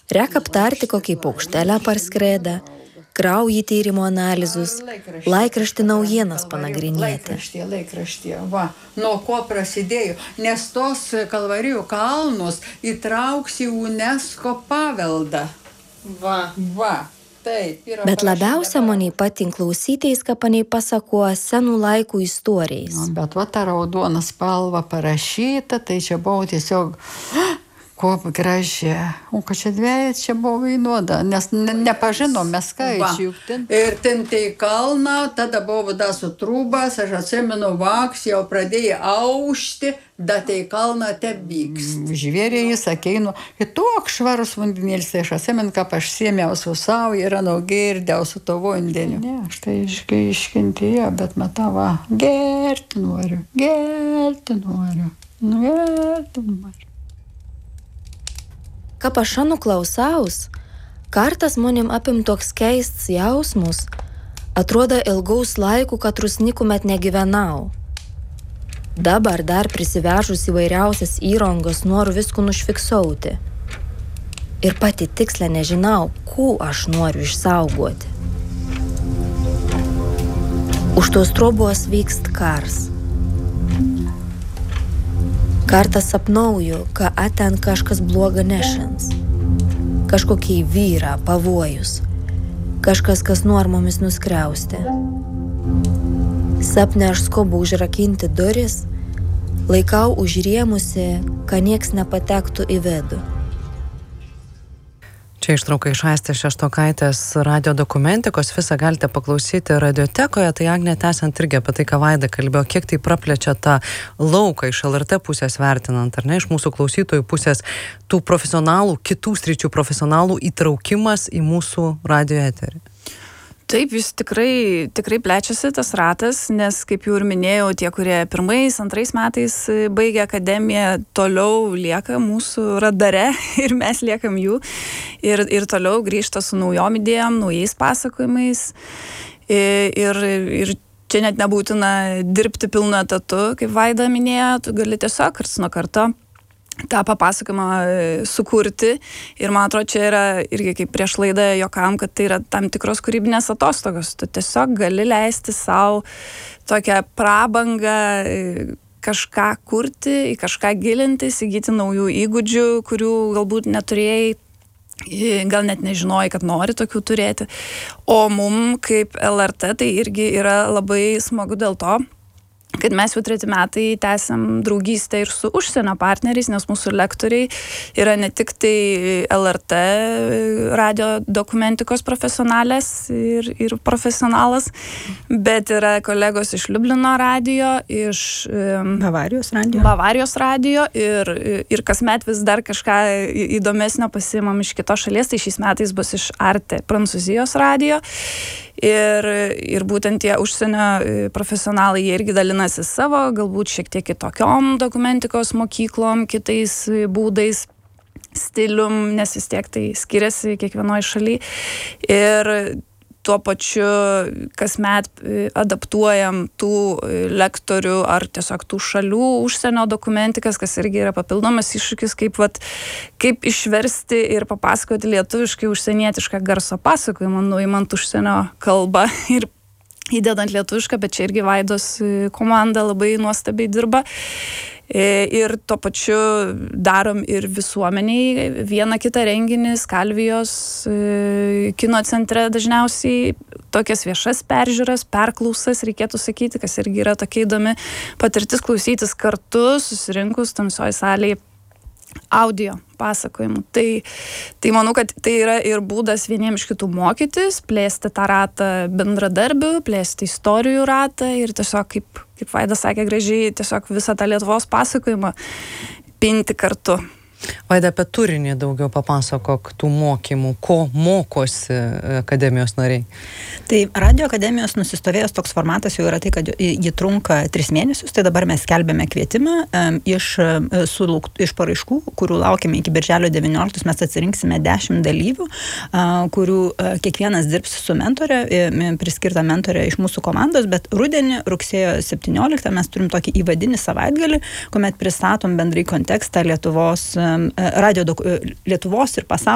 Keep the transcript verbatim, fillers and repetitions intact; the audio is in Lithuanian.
Rek aptarti, kokį paukštelę parskrėda, kraujį tyrimo analizus, laikraštį naujienas panagrinėti. Laikraštė, laikraštė, va, nuo ko prasidėjo, nes tos Kalvarijų kalnus įtrauks į UNESCO paveldą. Va, va. Taip, bet labiausia maniai patin klausytis, ką paniai pasakoja senų laikų istorijais. No, bet va ta raudona spalva parašyta, tai čia buvo tiesiog ko gražia. O kad čia dvejat, čia buvo įnuoda, nes ne, nepažinom mes skaičių. Ir ten tai kalna, tada buvo da su trūbas, aš atsimenu, vaks jau pradėjo aušti, da tai kalna tebyks. Žvėrėjai sakeinu, ir toks švarus vandenėlis, tai aš atsimenu, kaip aš sėmiau su savo ir anu girdėjau su to vandeniu. Ne, aš tai iškai iškentėjau, bet matava, gerti noriu, gerti noriu, gerti noriu. Ką pašanu klausaus, kartas manim apim toks keists jausmus, atrodo ilgaus laikų, kad rusnikumet negyvenau. Dabar dar prisivežus įvairiausias įrangos noriu viskų nušfiksauti. Ir pati tiksliai nežinau, ko aš noriu išsaugoti. Už tos trobos vykst kars. Kartas sapnauju, kad aten kažkas bloga nešins. Kažkokiai vyra, pavojus. Kažkas, kas normomis nuskriausti. Sapne aš skobu užrakinti duris, laikau užrėmusi, kad nieks nepatektų į vidų. Čia ištrauka iš Aistės Šeštokaitės radio dokumentikos, visą galite paklausyti radiotekoje, tai Agnė tęsiant irgi apie tai, ką Vaida kalbėjo, kiek tai praplečia tą lauką iš L R T pusės vertinant, ar ne, iš mūsų klausytojų pusės tų profesionalų, kitų sričių profesionalų įtraukimas į mūsų radio eterį. Taip, jis tikrai, tikrai plečiasi tas ratas, nes, kaip jau ir minėjau, tie, kurie pirmais, antrais metais baigė akademiją, toliau lieka mūsų radare ir mes liekam jų. Ir, ir toliau grįžta su naujom idėjom, naujais pasakojimais. Ir, ir čia net nebūtina dirbti pilnu etatu, kaip Vaida minėjo, tu gali tiesiog karts nuo karto tą papasakojimą sukurti. Ir man atrodo, čia yra irgi kaip prieš laidą juokavom, kad tai yra tam tikros kūrybinės atostogos. Tu tiesiog gali leisti savo tokią prabangą kažką kurti, į kažką gilintis, įgyti naujų įgūdžių, kurių galbūt neturėjai, gal net nežinojai, kad nori tokių turėti. O mum kaip L R T tai irgi yra labai smagu dėl to, kad mes jau treti metai tęsiam draugystę ir su užsienio partneriais, nes mūsų lektoriai yra ne tik tai L R T radio dokumentikos profesionalės ir, ir profesionalas, bet yra kolegos iš Liublino radio, iš Bavarijos radio, Bavarijos radio ir, ir kasmet vis dar kažką įdomesnio pasiimam iš kitos šalies, tai šiais metais bus iš Arte Prancūzijos radio. Ir, ir būtent tie užsienio profesionalai, jie irgi dalinasi savo, galbūt šiek tiek kitokiom dokumentikos mokyklom, kitais būdais, stilium, nes vis tiek tai skiriasi kiekvienoje šalyje. Ir tuo pačiu kasmet adaptuojam tų lektorių ar tiesiog tų šalių užsienio dokumentikas, kas irgi yra papildomas iššūkis, kaip, vat, kaip išversti ir papasakoti lietuviškai užsienietišką garso pasakojimą, nuimant užsienio kalbą ir įdedant lietuvišką, bet čia irgi Vaidos komanda labai nuostabiai dirba. Ir tuo pačiu darom ir visuomeniai vieną kitą renginį, Skalvijos kino centre dažniausiai tokias viešas peržiūras, perklausas, reikėtų sakyti, kas irgi yra tokia įdomi patirtis klausytis kartu, susirinkus tamsioj salėje audio pasakojimų. Tai, tai manau, kad tai yra ir būdas vieniems iš kitų mokytis, plėsti tą ratą bendradarbių, plėsti istorijų ratą ir tiesiog, kaip, kaip Vaida sakė gražiai, tiesiog visą tą Lietuvos pasakojimą pinti kartu. Vaida, apie turinį daugiau papasakok tų mokymų, ko mokosi akademijos nariai. Tai radio akademijos nusistovėjęs toks formatas jau yra tai, kad jį trunka tris mėnesius, tai dabar mes skelbėme kvietimą um, iš, sulauk, iš paraiškų, kurių laukiame iki birželio devynioliktos, mes atsirinksime dešimt dalyvių, uh, kurių uh, kiekvienas dirbs su mentorė, priskirta mentorė iš mūsų komandos, bet rudenį, rugsėjo septynioliktą mes turim tokį įvadinį savaitgalį, kuomet pristatom bendrai kontekstą Lietuvos radio doku, Lietuvos ir pasaulio